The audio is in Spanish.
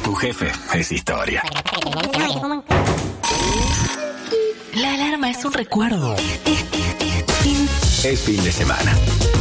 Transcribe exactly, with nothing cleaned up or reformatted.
Tu jefe es historia. La alarma es un recuerdo. Es fin de semana.